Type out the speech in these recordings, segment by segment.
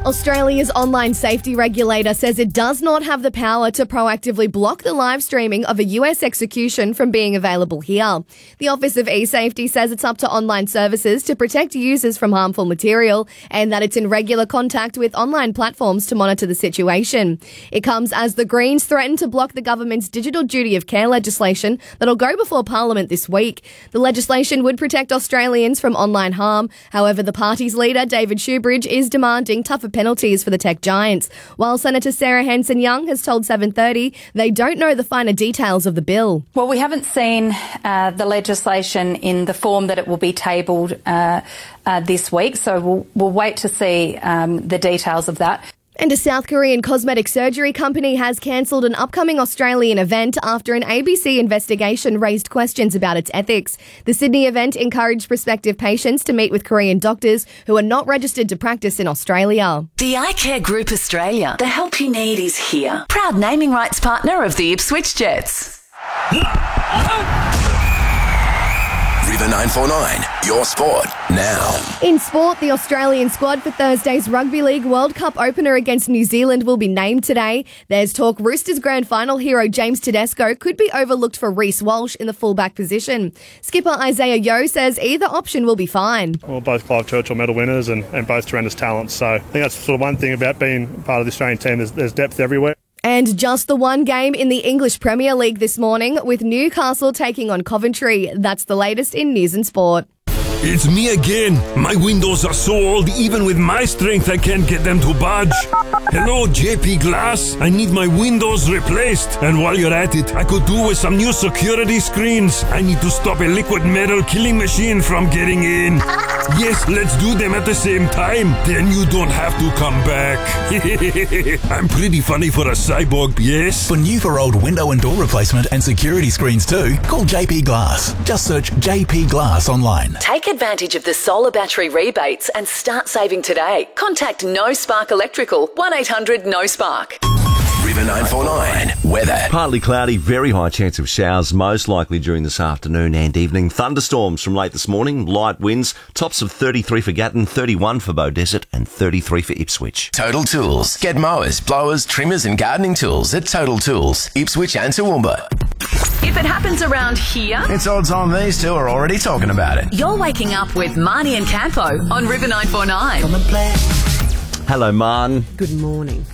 Australia's online safety regulator says it does not have the power to proactively block the live streaming of a US execution from being available here. The Office of eSafety says it's up to online services to protect users from harmful material and that it's in regular contact with online platforms to monitor the situation. It comes as the Greens threaten to block the government's digital duty of care legislation that'll go before Parliament this week. The legislation would protect Australians from online harm. However, the party's leader, David Shoebridge, is demanding tougher penalties for the tech giants, while Senator Sarah Hanson-Young has told 7:30 they don't know the finer details of the bill. Well, we haven't seen the legislation in the form that it will be tabled this week, so we'll wait to see the details of that. And a South Korean cosmetic surgery company has cancelled an upcoming Australian event after an ABC investigation raised questions about its ethics. The Sydney event encouraged prospective patients to meet with Korean doctors who are not registered to practice in Australia. The iCare Group Australia. The help you need is here. Proud naming rights partner of the Ipswich Jets. River 949, your sport now. In sport, the Australian squad for Thursday's Rugby League World Cup opener against New Zealand will be named today. There's talk Roosters grand final hero James Tedesco could be overlooked for Reece Walsh in the fullback position. Skipper Isaiah Yeo says either option will be fine. Well, both Clive Churchill medal winners and both tremendous talents. So I think that's sort of one thing about being part of the Australian team. There's depth everywhere. And just the one game in the English Premier League this morning with Newcastle taking on Coventry. That's the latest in news and sport. It's me again. My windows are so old, even with my strength, I can't get them to budge. Hello, JP Glass. I need my windows replaced. And while you're at it, I could do with some new security screens. I need to stop a liquid metal killing machine from getting in. Yes, let's do them at the same time. Then you don't have to come back. I'm pretty funny for a cyborg, yes? For new for old window and door replacement and security screens too, call JP Glass. Just search JP Glass online. Take advantage of the solar battery rebates and start saving today. Contact No Spark Electrical, 1800 No Spark. River 949, weather. Partly cloudy, very high chance of showers, most likely during this afternoon and evening. Thunderstorms from late this morning, light winds, tops of 33 for Gatton, 31 for Beaudesert and 33 for Ipswich. Total Tools. Get mowers, blowers, trimmers and gardening tools at Total Tools, Ipswich and Toowoomba. If it happens around here, It's odds on these two are already talking about it. you're waking up with Marnie and Campo on River 949. Hello, Man. Good morning.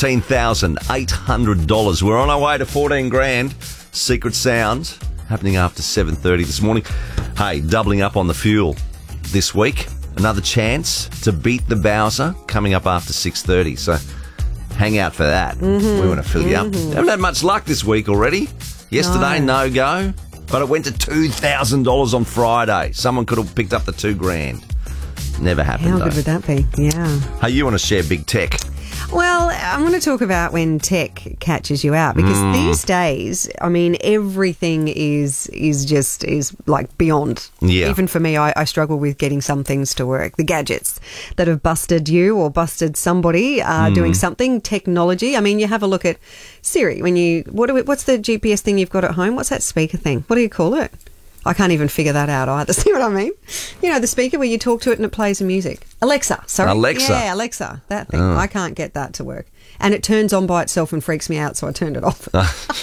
$13,800. We're on our way to 14 grand. Secret Sounds happening after 7:30 this morning. Hey, doubling up on the fuel this week. Another chance to beat the Bowser coming up after 6:30. So hang out for that. We want to fill you up. Haven't had much luck this week already. Yesterday, no go. But it went to $2,000 on Friday. Someone could have picked up the 2 grand. Never happened, How though. good would that be? Yeah. Hey, you want to share big tech? Well, I'm going to talk about when tech catches you out because these days, I mean, everything is like beyond. Yeah. Even for me, I struggle with getting some things to work. The gadgets that have busted you or busted somebody doing something, technology. I mean, you have a look at Siri. What's the GPS thing you've got at home? What's that speaker thing? What do you call it? I can't even figure that out either. See what I mean? You know, the speaker where you talk to it and it plays the music. Alexa, sorry. Alexa. Yeah, Alexa, that thing. I can't get that to work. And it turns on by itself and freaks me out, so I turned it off.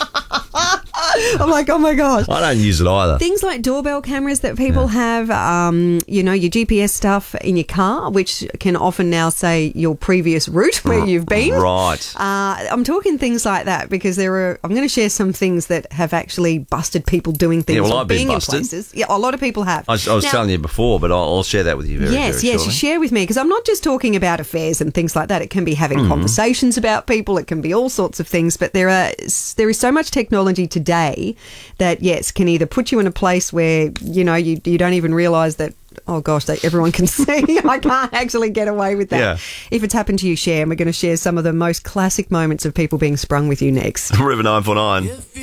I'm like, oh my gosh. I don't use it either. Things like doorbell cameras that people have, you know, your GPS stuff in your car, which can often now say your previous route where you've been. Right. I'm talking things like that because I'm going to share some things that have actually busted people doing things. Yeah, well, or I've been being busted. In places. Yeah, a lot of people have. I was telling you before, but I'll share that with you very Yes, shortly. you share with me because I'm not just talking about affairs and things like that. It can be having conversations about people. It can be all sorts of things. But there is so much technology today that, yes, can either put you in a place where, you know, you don't even realise that, oh gosh, everyone can see. I can't actually get away with that. Yeah. If it's happened to you, share. And we're going to share some of the most classic moments of people being sprung with you next. River 949.